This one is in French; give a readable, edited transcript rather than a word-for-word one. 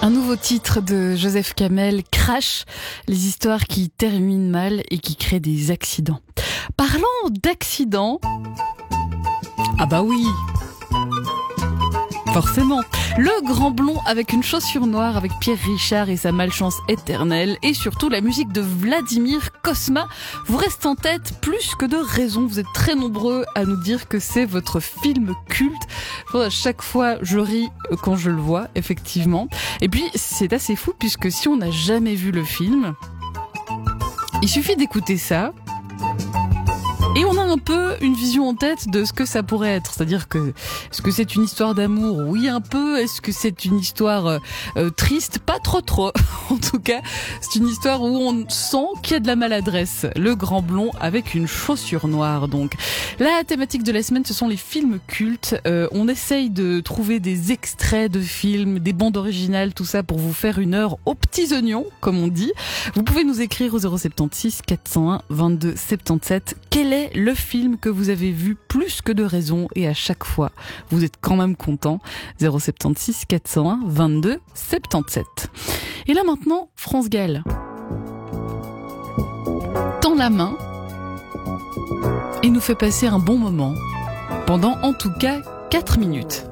Un nouveau titre de Joseph Kamel, Crash, les histoires qui terminent mal et qui créent des accidents. Parlant d'accidents, ah bah oui, forcément. Le Grand Blond avec une chaussure noire avec Pierre Richard et sa malchance éternelle et surtout la musique de Vladimir Cosma vous reste en tête plus que de raison. Vous êtes très nombreux à nous dire que c'est votre film culte. À chaque fois, je ris quand je le vois, effectivement. Et puis, c'est assez fou puisque si on n'a jamais vu le film, il suffit d'écouter ça. Et on a un peu une vision en tête de ce que ça pourrait être. C'est-à-dire que, est-ce que c'est une histoire d'amour? Oui, un peu. Est-ce que c'est une histoire triste? Pas trop. En tout cas, c'est une histoire où on sent qu'il y a de la maladresse. Le Grand Blond avec une chaussure noire, donc. La thématique de la semaine, ce sont les films cultes. On essaye de trouver des extraits de films, des bandes originales, tout ça pour vous faire une heure aux petits oignons, comme on dit. Vous pouvez nous écrire au 076 401 22 77. Quel est le film que vous avez vu plus que de raison et à chaque fois vous êtes quand même content? 076 401 22 77. Et là maintenant, France Gall tend la main et nous fait passer un bon moment pendant en tout cas 4 minutes.